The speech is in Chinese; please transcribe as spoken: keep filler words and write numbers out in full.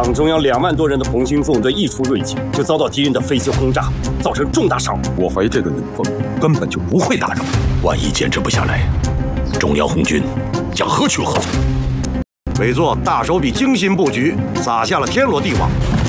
党中央两万多人的红星纵队一出瑞景，就遭到敌人的飞机轰炸，造成重大伤亡。 我怀疑这个冷锋根本就不会打扰。 万一坚持不下来，中央红军将何去何从？ 委座大手笔精心布局，撒下了天罗地网，